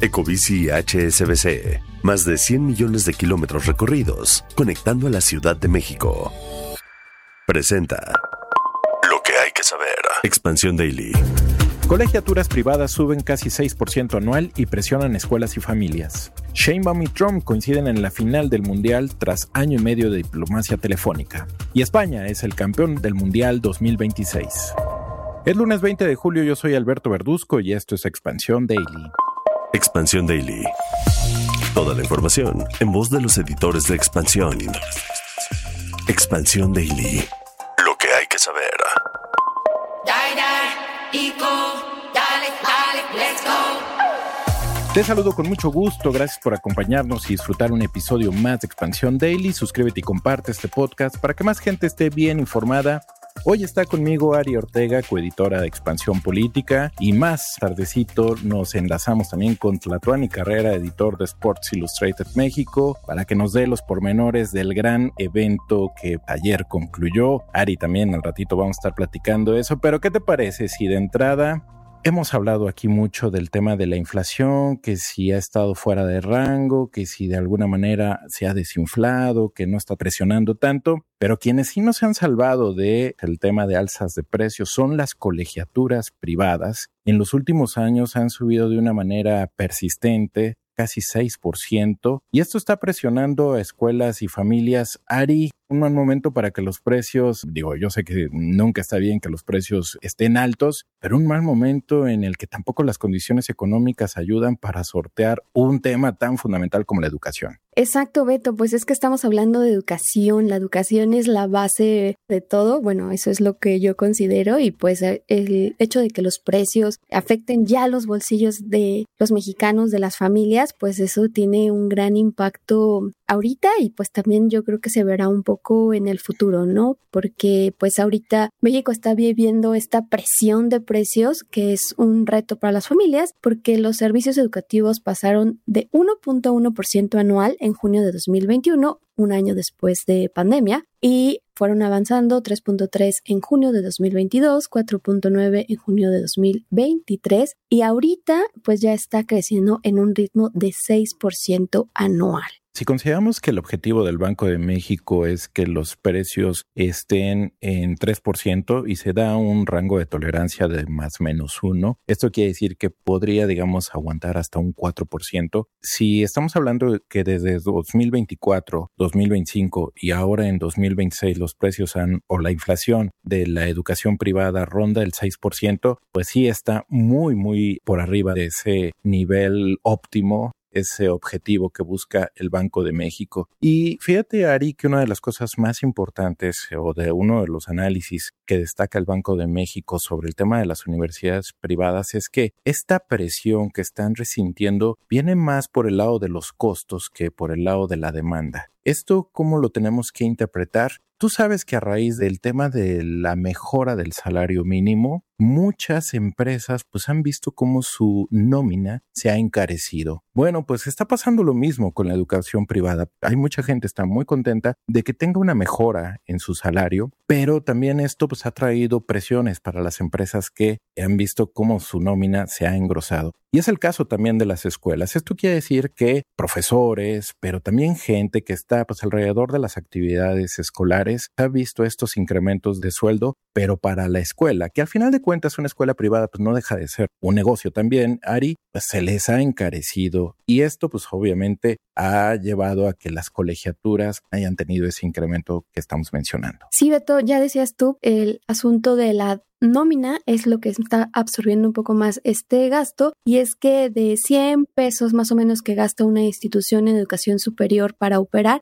Ecobici HSBC. Más de 100 millones de kilómetros recorridos, conectando a la Ciudad de México. Presenta lo que hay que saber. Expansión Daily. Colegiaturas privadas suben casi 6% anual y presionan escuelas y familias. Sheinbaum y Trump coinciden en la final del Mundial tras año y medio de diplomacia telefónica. Y España es el campeón del Mundial 2026. Es lunes 20 de julio, yo soy Alberto Verduzco y esto es Expansión Daily. Expansión Daily. Toda la información en voz de los editores de Expansión. Expansión Daily. Lo que hay que saber. Te saludo con mucho gusto, gracias por acompañarnos y disfrutar un episodio más de Expansión Daily. Suscríbete y comparte este podcast para que más gente esté bien informada. Hoy está conmigo Ari Ortega, coeditora de Expansión Política, y más tardecito nos enlazamos también con Tlatuani Carrera, editor de Sports Illustrated México, para que nos dé los pormenores del gran evento que ayer concluyó. Ari, también al ratito vamos a estar platicando eso, pero ¿qué te parece si de entrada... Hemos hablado aquí mucho del tema de la inflación, que si ha estado fuera de rango, que si de alguna manera se ha desinflado, que no está presionando tanto, pero quienes sí nos han salvado del tema de alzas de precios son las colegiaturas privadas. En los últimos años han subido de una manera persistente, casi 6%, y esto está presionando a escuelas y familias. Ari, un mal momento para que los precios, yo sé que nunca está bien que los precios estén altos, pero un mal momento en el que tampoco las condiciones económicas ayudan para sortear un tema tan fundamental como la educación. Exacto, Beto, pues es que estamos hablando de educación. La educación es la base de todo. Bueno, eso es lo que yo considero, y pues el hecho de que los precios afecten ya los bolsillos de los mexicanos, de las familias, pues eso tiene un gran impacto ahorita, y pues también yo creo que se verá un poco en el futuro, ¿no? Porque pues ahorita México está viviendo esta presión de precios que es un reto para las familias, porque los servicios educativos pasaron de 1.1% anual en junio de 2021, un año después de pandemia, y fueron avanzando 3.3 en junio de 2022, 4.9 en junio de 2023, y ahorita pues ya está creciendo en un ritmo de 6% anual. Si consideramos que el objetivo del Banco de México es que los precios estén en 3% y se da un rango de tolerancia de más o menos 1, esto quiere decir que podría, aguantar hasta un 4%. Si estamos hablando de que desde 2024, 2025 y ahora en 2026 los precios o la inflación de la educación privada ronda el 6%, pues sí está muy, muy por arriba de ese nivel óptimo, ese objetivo que busca el Banco de México. Y fíjate, Ari, que una de las cosas más importantes o de uno de los análisis que destaca el Banco de México sobre el tema de las universidades privadas es que esta presión que están resintiendo viene más por el lado de los costos que por el lado de la demanda. ¿Esto cómo lo tenemos que interpretar? Tú sabes que a raíz del tema de la mejora del salario mínimo, muchas empresas pues han visto cómo su nómina se ha encarecido. Bueno, pues está pasando lo mismo con la educación privada. Hay mucha gente que está muy contenta de que tenga una mejora en su salario, pero también esto pues ha traído presiones para las empresas que han visto cómo su nómina se ha engrosado. Y es el caso también de las escuelas. Esto quiere decir que profesores, pero también gente que está pues alrededor de las actividades escolares, ha visto estos incrementos de sueldo, pero para la escuela, que al final de cuentas una escuela privada pues no deja de ser un negocio también, Ari, pues se les ha encarecido. Y esto pues obviamente ha llevado a que las colegiaturas hayan tenido ese incremento que estamos mencionando. Sí, Beto, ya decías tú, el asunto de la nómina es lo que está absorbiendo un poco más este gasto, y es que de 100 pesos más o menos que gasta una institución en educación superior para operar,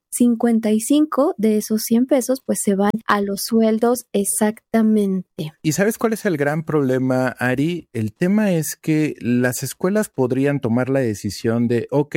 55 de esos 100 pesos pues se van a los sueldos exactamente. ¿Y sabes cuál es el gran problema, Ari? El tema es que las escuelas podrían tomar la decisión de, ok,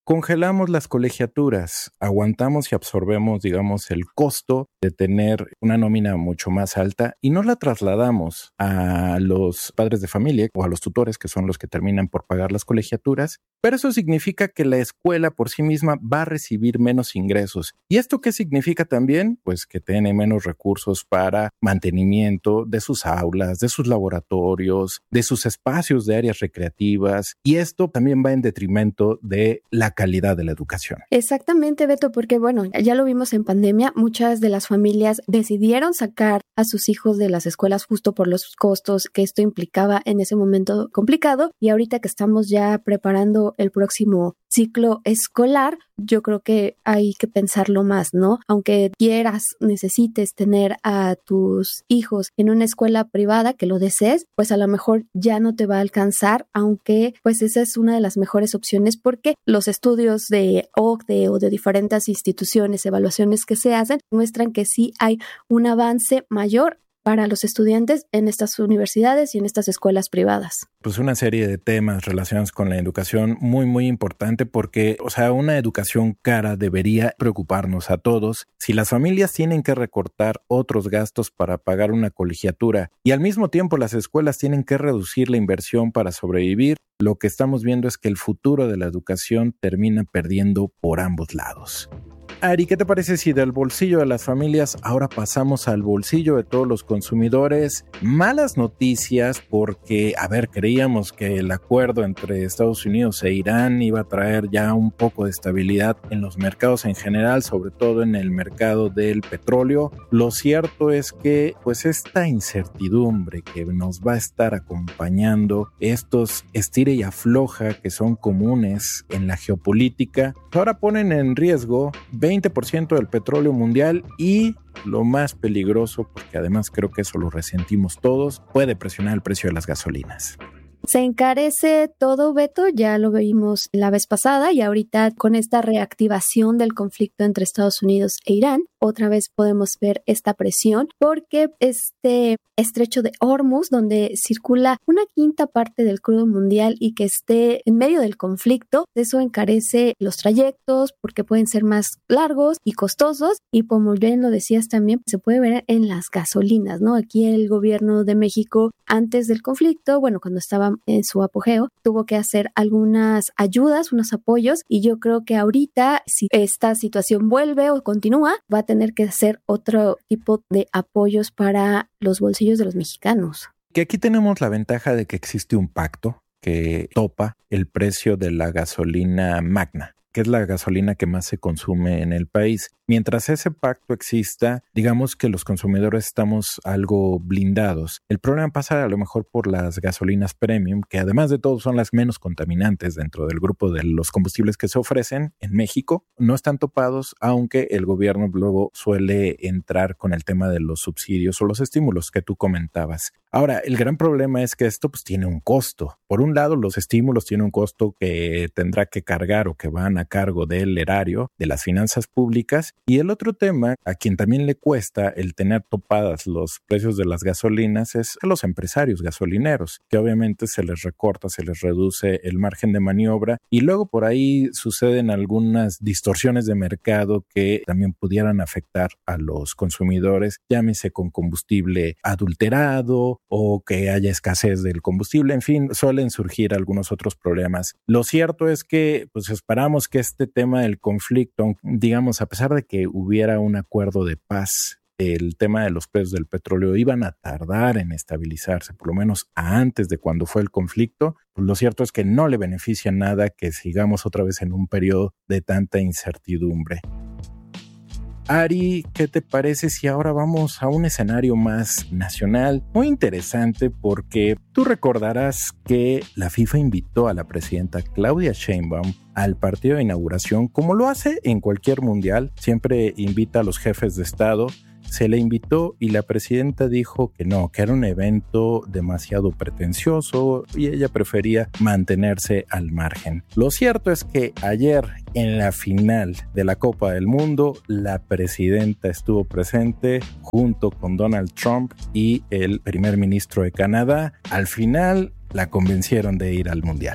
congelamos las colegiaturas, aguantamos y absorbemos, digamos, el costo de tener una nómina mucho más alta y no la trasladamos a los padres de familia o a los tutores, que son los que terminan por pagar las colegiaturas, pero eso significa que la escuela por sí misma va a recibir menos ingresos. ¿Y esto qué significa también? Pues que tiene menos recursos para mantenimiento de sus aulas, de sus laboratorios, de sus espacios de áreas recreativas, y esto también va en detrimento de la calidad de la educación. Exactamente, Beto, porque bueno, ya lo vimos en pandemia, muchas de las familias decidieron sacar a sus hijos de las escuelas justo por los costos que esto implicaba en ese momento complicado, y ahorita que estamos ya preparando el próximo ciclo escolar, yo creo que hay que pensarlo más, ¿no? Aunque quieras, necesites tener a tus hijos en una escuela privada, que lo desees, pues a lo mejor ya no te va a alcanzar, aunque pues esa es una de las mejores opciones, porque los estudios de OCDE o de diferentes instituciones, evaluaciones que se hacen, muestran que sí hay un avance mayor para los estudiantes en estas universidades y en estas escuelas privadas. Pues una serie de temas relacionados con la educación muy importante porque, una educación cara debería preocuparnos a todos. Si las familias tienen que recortar otros gastos para pagar una colegiatura y al mismo tiempo las escuelas tienen que reducir la inversión para sobrevivir, lo que estamos viendo es que el futuro de la educación termina perdiendo por ambos lados. Ari, ¿qué te parece si del bolsillo de las familias ahora pasamos al bolsillo de todos los consumidores? Malas noticias porque, creíamos que el acuerdo entre Estados Unidos e Irán iba a traer ya un poco de estabilidad en los mercados en general, sobre todo en el mercado del petróleo. Lo cierto es que, pues, esta incertidumbre que nos va a estar acompañando, estos estira y afloja que son comunes en la geopolítica, ahora ponen en riesgo 20% del petróleo mundial y lo más peligroso, porque además creo que eso lo resentimos todos, puede presionar el precio de las gasolinas. Se encarece todo, Beto, ya lo vimos la vez pasada y ahorita con esta reactivación del conflicto entre Estados Unidos e Irán, otra vez podemos ver esta presión porque este estrecho de Hormuz, donde circula una quinta parte del crudo mundial y que esté en medio del conflicto, eso encarece los trayectos porque pueden ser más largos y costosos y como bien lo decías también, se puede ver en las gasolinas, ¿no? Aquí el gobierno de México antes del conflicto, cuando estaba en su apogeo, tuvo que hacer algunas ayudas, unos apoyos y yo creo que ahorita si esta situación vuelve o continúa, va a tener que hacer otro tipo de apoyos para los bolsillos de los mexicanos. Que aquí tenemos la ventaja de que existe un pacto que topa el precio de la gasolina magna, que es la gasolina que más se consume en el país. Mientras ese pacto exista, digamos que los consumidores estamos algo blindados. El problema pasa a lo mejor por las gasolinas premium, que además de todo son las menos contaminantes dentro del grupo de los combustibles que se ofrecen en México. No están topados, aunque el gobierno luego suele entrar con el tema de los subsidios o los estímulos que tú comentabas. Ahora, el gran problema es que esto pues tiene un costo. Por un lado, los estímulos tienen un costo que tendrá que cargar o que van a cargo del erario, de las finanzas públicas. Y el otro tema, a quien también le cuesta el tener topadas los precios de las gasolinas, es a los empresarios gasolineros, que obviamente se les recorta, se les reduce el margen de maniobra y luego por ahí suceden algunas distorsiones de mercado que también pudieran afectar a los consumidores, llámese con combustible adulterado o que haya escasez del combustible, en fin, suelen surgir algunos otros problemas. Lo cierto es que pues esperamos que este tema del conflicto, digamos, a pesar de que hubiera un acuerdo de paz, el tema de los precios del petróleo iban a tardar en estabilizarse, por lo menos antes de cuando fue el conflicto, pues lo cierto es que no le beneficia nada que sigamos otra vez en un periodo de tanta incertidumbre. Ari, ¿qué te parece si ahora vamos a un escenario más nacional? Muy interesante porque tú recordarás que la FIFA invitó a la presidenta Claudia Sheinbaum al partido de inauguración, como lo hace en cualquier mundial, siempre invita a los jefes de Estado. Se le invitó y la presidenta dijo que no, que era un evento demasiado pretencioso y ella prefería mantenerse al margen. Lo cierto es que ayer en la final de la Copa del Mundo, la presidenta estuvo presente junto con Donald Trump y el primer ministro de Canadá. Al final la convencieron de ir al mundial.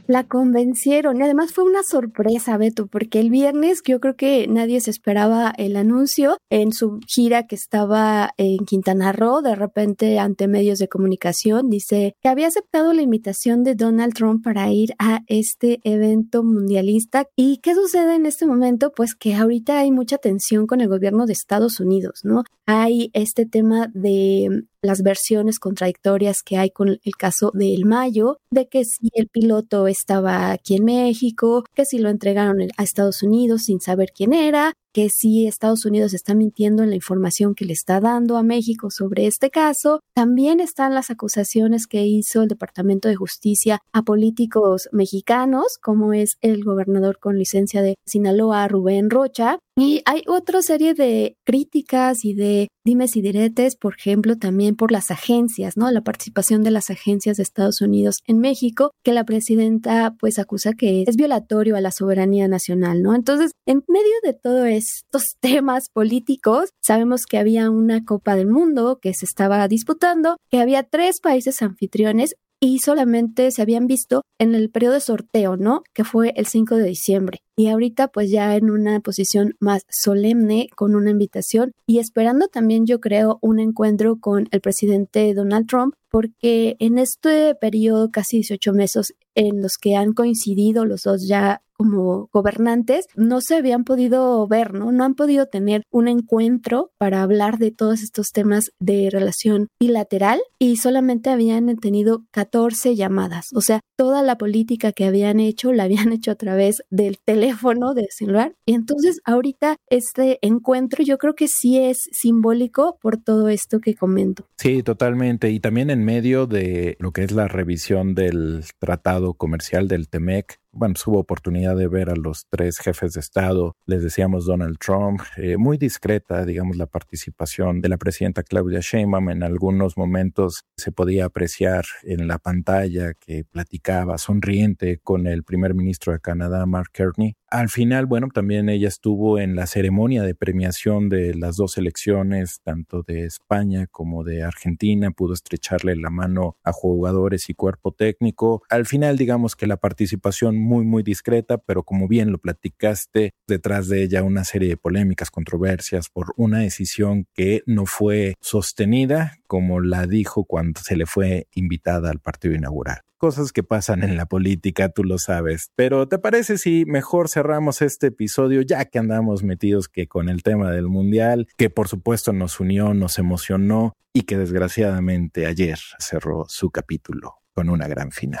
La convencieron y además fue una sorpresa, Beto, porque el viernes yo creo que nadie se esperaba el anuncio. En su gira que estaba en Quintana Roo, de repente ante medios de comunicación dice que había aceptado la invitación de Donald Trump para ir a este evento mundialista. ¿Y qué sucede en este momento? Pues que ahorita hay mucha tensión con el gobierno de Estados Unidos, ¿no? Hay este tema de las versiones contradictorias que hay con el caso de El Mayo, de que si el piloto estaba aquí en México, que si lo entregaron a Estados Unidos sin saber quién era, que si Estados Unidos está mintiendo en la información que le está dando a México sobre este caso. También están las acusaciones que hizo el Departamento de Justicia a políticos mexicanos, como es el gobernador con licencia de Sinaloa, Rubén Rocha. Y hay otra serie de críticas y de dimes y diretes, por ejemplo, también por las agencias, ¿no? La participación de las agencias de Estados Unidos en México, que la presidenta pues acusa que es violatorio a la soberanía nacional, ¿no? Entonces, en medio de todos estos temas políticos, sabemos que había una Copa del Mundo que se estaba disputando, que había 3 países anfitriones y solamente se habían visto en el periodo de sorteo, ¿no? Que fue el 5 de diciembre. Y ahorita pues ya en una posición más solemne con una invitación y esperando también yo creo un encuentro con el presidente Donald Trump, porque en este periodo casi 18 meses en los que han coincidido los dos ya como gobernantes, no se habían podido ver, ¿no? No han podido tener un encuentro para hablar de todos estos temas de relación bilateral y solamente habían tenido 14 llamadas. O sea, toda la política que habían hecho la habían hecho a través del teléfono, del celular. Y entonces ahorita este encuentro yo creo que sí es simbólico por todo esto que comento. Sí, totalmente. Y también en medio de lo que es la revisión del tratado comercial del TEMEC, bueno, hubo oportunidad de ver a los 3 jefes de Estado, les decíamos Donald Trump, muy discreta, digamos, la participación de la presidenta Claudia Sheinbaum. En algunos momentos se podía apreciar en la pantalla que platicaba sonriente con el primer ministro de Canadá, Mark Carney. Al final, bueno, también ella estuvo en la ceremonia de premiación de las 2 selecciones, tanto de España como de Argentina, pudo estrecharle la mano a jugadores y cuerpo técnico. Al final, digamos que la participación muy discreta, pero como bien lo platicaste, detrás de ella una serie de polémicas, controversias por una decisión que no fue sostenida, como la dijo cuando se le fue invitada al partido inaugural. Cosas que pasan en la política, tú lo sabes. Pero ¿te parece si mejor cerramos este episodio ya que andamos metidos que con el tema del Mundial, que por supuesto nos unió, nos emocionó y que desgraciadamente ayer cerró su capítulo con una gran final?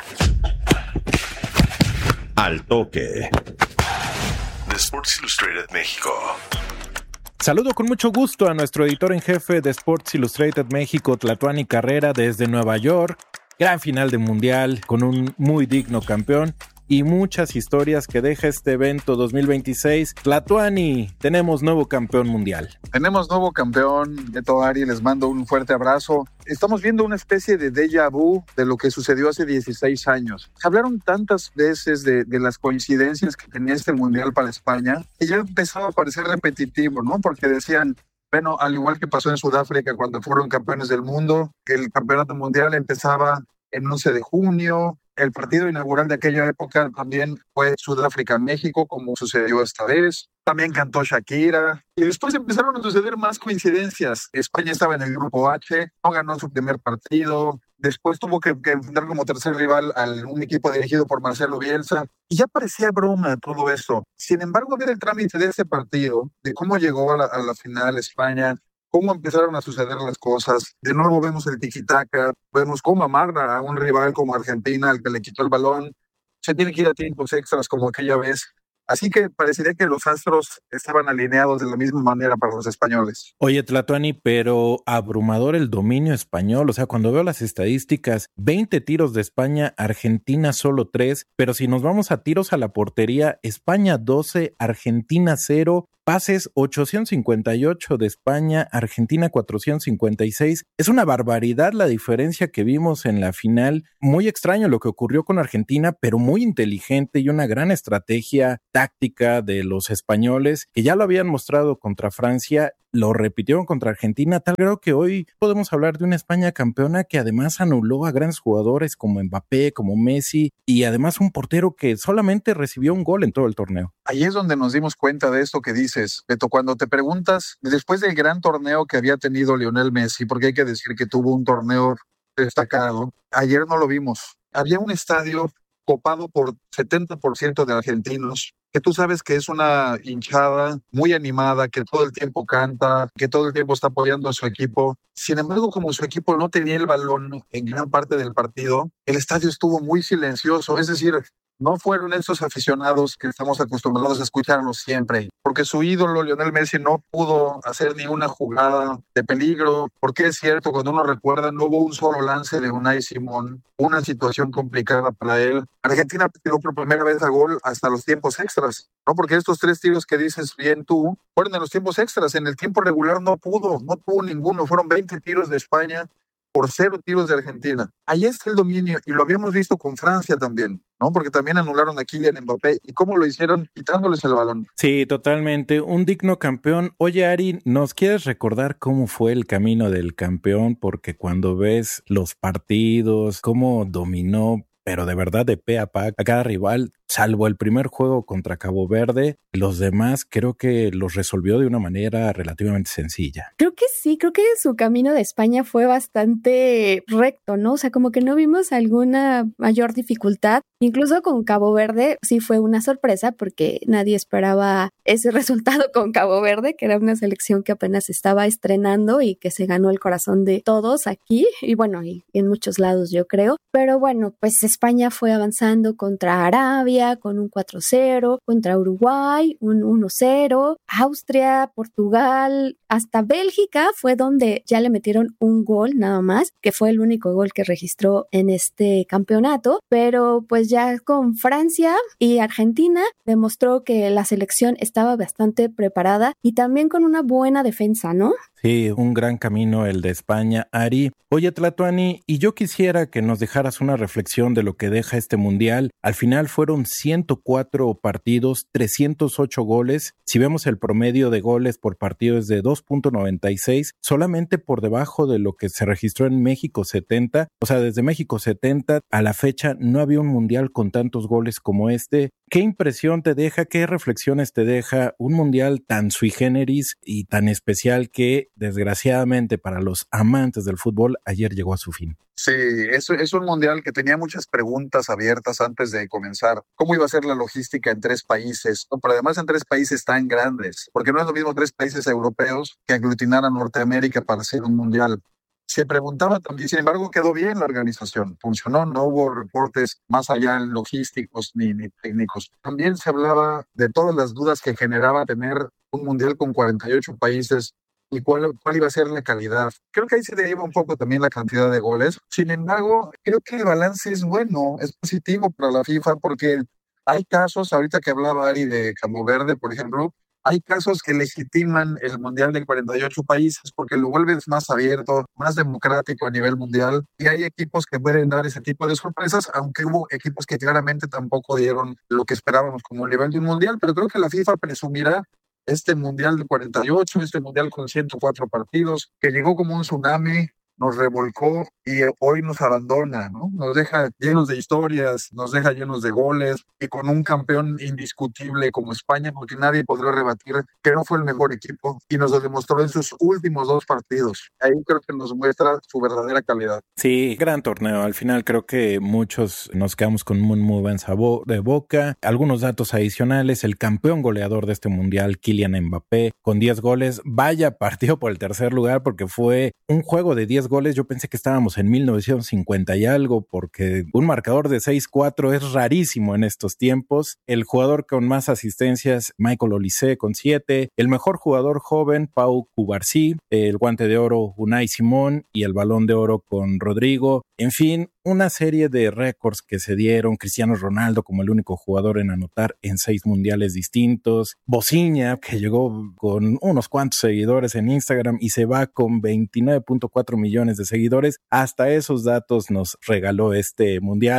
Al toque de Sports Illustrated México. Saludo con mucho gusto a nuestro editor en jefe de Sports Illustrated México, Tlatuani Carrera, desde Nueva York. Gran final de Mundial con un muy digno campeón y muchas historias que deja este evento 2026. Tlatuani, tenemos nuevo campeón mundial. Tenemos nuevo campeón, Beto Ari, les mando un fuerte abrazo. Estamos viendo una especie de déjà vu de lo que sucedió hace 16 años. Se hablaron tantas veces de las coincidencias que tenía este mundial para España y ya empezaba a parecer repetitivo, ¿no? Porque decían, bueno, al igual que pasó en Sudáfrica cuando fueron campeones del mundo, que el campeonato mundial empezaba el 11 de junio, el partido inaugural de aquella época también fue Sudáfrica-México, como sucedió esta vez. También cantó Shakira. Y después empezaron a suceder más coincidencias. España estaba en el grupo H, no ganó su primer partido. Después tuvo que enfrentar como tercer rival a un equipo dirigido por Marcelo Bielsa. Y ya parecía broma todo eso. Sin embargo, ver el trámite de ese partido, de cómo llegó a la final España, cómo empezaron a suceder las cosas. De nuevo vemos el tiki-taka, vemos cómo amarra a un rival como Argentina, al que le quitó el balón. Se tiene que ir a tiempos extras como aquella vez. Así que parecería que los astros estaban alineados de la misma manera para los españoles. Oye, Tlatuani, pero abrumador el dominio español. O sea, cuando veo las estadísticas, 20 tiros de España, Argentina solo 3. Pero si nos vamos a tiros a la portería, España 12, Argentina 0. Pases 858 de España, Argentina 456. Es una barbaridad la diferencia que vimos en la final. Muy extraño lo que ocurrió con Argentina, pero muy inteligente y una gran estrategia táctica de los españoles que ya lo habían mostrado contra Francia. lo repitieron contra Argentina, tal grado que hoy podemos hablar de una España campeona que además anuló a grandes jugadores como Mbappé, como Messi, y además un portero que solamente recibió un gol en todo el torneo. Ahí es donde nos dimos cuenta de esto que dices, Beto, cuando te preguntas, después del gran torneo que había tenido Lionel Messi, porque hay que decir que tuvo un torneo destacado, ayer no lo vimos. Había un estadio copado por 70% de argentinos, que tú sabes que es una hinchada muy animada, que todo el tiempo canta, que todo el tiempo está apoyando a su equipo. Sin embargo, como su equipo no tenía el balón en gran parte del partido, el estadio estuvo muy silencioso, es decir, no fueron esos aficionados que estamos acostumbrados a escucharlos siempre, porque su ídolo Lionel Messi no pudo hacer ni una jugada de peligro, porque es cierto, cuando uno recuerda, no hubo un solo lance de Unai Simón, una situación complicada para él. Argentina tiró por primera vez a gol hasta los tiempos extras, ¿no? Porque estos 3 tiros que dices bien tú, fueron en los tiempos extras, en el tiempo regular no tuvo ninguno, fueron 20 tiros de España por 0 tiros de Argentina. Ahí está el dominio, y lo habíamos visto con Francia también, ¿no? Porque también anularon a Kylian Mbappé. ¿Y cómo lo hicieron? Quitándoles el balón. Sí, totalmente. Un digno campeón. Oye, Ari, ¿nos quieres recordar cómo fue el camino del campeón? Porque cuando ves los partidos, cómo dominó, pero de verdad de pe a pa a cada rival, salvo el primer juego contra Cabo Verde, los demás creo que los resolvió de una manera relativamente sencilla. Creo que sí, creo que su camino de España fue bastante recto, ¿no? O sea, como que no vimos alguna mayor dificultad. Incluso con Cabo Verde sí fue una sorpresa porque nadie esperaba ese resultado con Cabo Verde, que era una selección que apenas estaba estrenando y que se ganó el corazón de todos aquí y bueno, y en muchos lados yo creo. Pero bueno, pues España fue avanzando contra Arabia con un 4-0, contra Uruguay un 1-0, Austria, Portugal, hasta Bélgica fue donde ya le metieron un gol nada más, que fue el único gol que registró en este campeonato, pero pues ya con Francia y Argentina demostró que la selección estaba bastante preparada y también con una buena defensa, ¿no? Sí, un gran camino el de España, Ari. Oye, Tlatuani, y yo quisiera que nos dejaras una reflexión de lo que deja este mundial. Al final fueron 104 partidos, 308 goles. Si vemos el promedio de goles por partido es de 2.96, solamente por debajo de lo que se registró en México 70. O sea, desde México 70 a la fecha no había un mundial con tantos goles como este. ¿Qué impresión te deja, qué reflexiones te deja un mundial tan sui generis y tan especial que desgraciadamente para los amantes del fútbol ayer llegó a su fin? Sí, es un mundial que tenía muchas preguntas abiertas antes de comenzar. ¿Cómo iba a ser la logística en 3 países? No, pero además en 3 países tan grandes, porque no es lo mismo 3 países europeos que aglutinar a Norteamérica para hacer un mundial. Se preguntaba también, sin embargo, quedó bien la organización, funcionó, no hubo reportes más allá logísticos ni técnicos. También se hablaba de todas las dudas que generaba tener un mundial con 48 países y cuál iba a ser la calidad. Creo que ahí se deriva un poco también la cantidad de goles. Sin embargo, creo que el balance es bueno, es positivo para la FIFA porque hay casos, ahorita que hablaba Ari de Cabo Verde, por ejemplo, hay casos que legitiman el Mundial de 48 países porque lo vuelven más abierto, más democrático a nivel mundial y hay equipos que pueden dar ese tipo de sorpresas, aunque hubo equipos que claramente tampoco dieron lo que esperábamos como el nivel de un mundial, pero creo que la FIFA presumirá este Mundial de 48, este Mundial con 104 partidos, que llegó como un tsunami, nos revolcó y hoy nos abandona, ¿no? Nos deja llenos de historias, nos deja llenos de goles y con un campeón indiscutible como España, porque nadie podrá rebatir que no fue el mejor equipo y nos lo demostró en sus últimos 2 partidos. Ahí creo que nos muestra su verdadera calidad. Sí, gran torneo. Al final creo que muchos nos quedamos con un muy buen sabor de boca. Algunos datos adicionales, el campeón goleador de este mundial, Kylian Mbappé, con 10 goles. Vaya partido por el tercer lugar porque fue un juego de 10 goles. Yo pensé que estábamos en 1950 y algo porque un marcador de 6-4 es rarísimo en estos tiempos. El jugador con más asistencias, Michael Olise con 7. El mejor jugador joven, Pau Cubarsí. El guante de oro, Unai Simón. Y el balón de oro con Rodrigo. En fin, una serie de récords que se dieron. Cristiano Ronaldo como el único jugador en anotar en 6 mundiales distintos. Boziña, que llegó con unos cuantos seguidores en Instagram y se va con 29.4 millones de seguidores. Hasta esos datos nos regaló este mundial.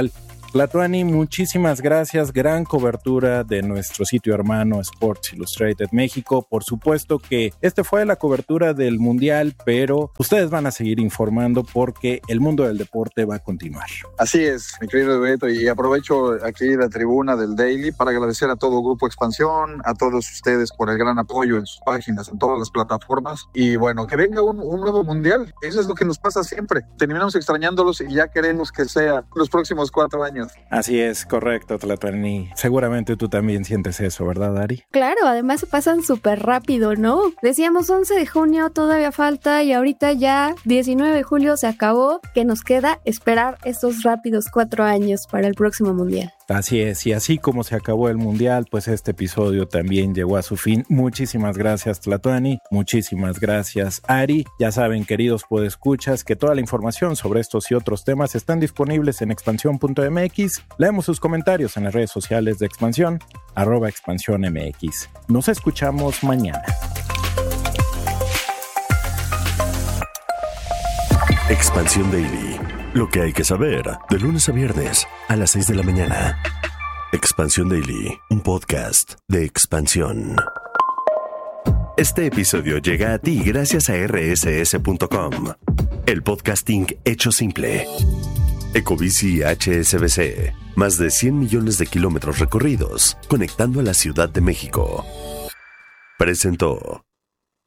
Tlatuani, muchísimas gracias. Gran cobertura de nuestro sitio hermano Sports Illustrated México. Por supuesto que fue la cobertura del Mundial, pero ustedes van a seguir informando porque el mundo del deporte va a continuar. Así es, mi querido Beto, y aprovecho aquí la tribuna del Daily para agradecer a todo Grupo Expansión, a todos ustedes por el gran apoyo en sus páginas, en todas las plataformas, y bueno, que venga un nuevo Mundial. Eso es lo que nos pasa siempre. Terminamos extrañándolos y ya queremos que sea los próximos 4 años. Así es, correcto, Tlatuani. Seguramente tú también sientes eso, ¿verdad, Ari? Claro, además pasan súper rápido, ¿no? Decíamos 11 de junio, todavía falta, y ahorita ya 19 de julio se acabó, que nos queda esperar estos rápidos 4 años para el próximo Mundial. Así es, y así como se acabó el Mundial, pues este episodio también llegó a su fin. Muchísimas gracias, Tlatuani. Muchísimas gracias, Ari. Ya saben, queridos podescuchas, que toda la información sobre estos y otros temas están disponibles en expansión.mx. Leemos sus comentarios en las redes sociales de Expansión, @expansiónmx. Nos escuchamos mañana. Expansión Daily. Lo que hay que saber de lunes a viernes a las 6 de la mañana. Expansión Daily, un podcast de Expansión. Este episodio llega a ti gracias a rss.com, el podcasting hecho simple. Ecobici HSBC, más de 100 millones de kilómetros recorridos, conectando a la Ciudad de México. Presentó.